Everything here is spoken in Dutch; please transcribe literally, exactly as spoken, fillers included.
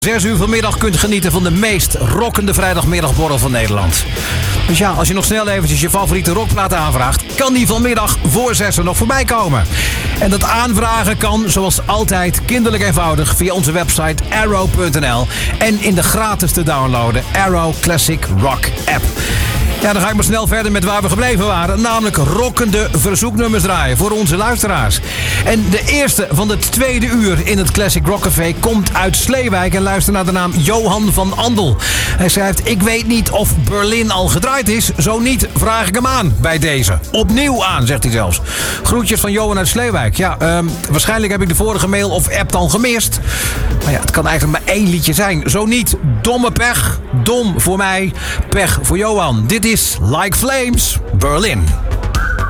Zes uur vanmiddag kunt genieten van de meest rockende vrijdagmiddagborrel van Nederland. Dus ja, als je nog snel eventjes je favoriete rockplaat aanvraagt, kan die vanmiddag voor zessen nog voorbij komen. En dat aanvragen kan, zoals altijd, kinderlijk eenvoudig via onze website arrow punt n l en in de gratis te downloaden Arrow Classic Rock app. Ja, dan ga ik maar snel verder met waar we gebleven waren. Namelijk rockende verzoeknummers draaien voor onze luisteraars. En de eerste van het tweede uur in het Classic Rock Café komt uit Sleewijk en luistert naar de naam Johan van Andel. Hij schrijft: ik weet niet of Berlin al gedraaid is. Zo niet, vraag ik hem aan bij deze. Opnieuw aan, zegt hij zelfs. Groetjes van Johan uit Sleewijk. Ja, um, waarschijnlijk heb ik de vorige mail of app dan gemist. Maar ja, het kan eigenlijk maar één liedje zijn. Zo niet, domme pech. Dom voor mij, pech voor Johan. Dit is Like Flames, Berlin.